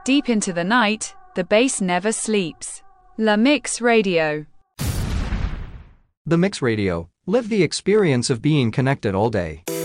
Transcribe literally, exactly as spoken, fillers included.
Deep into the night, the bass never sleeps. La Mix Radio. The Mix Radio. Live the experience of being connected all day.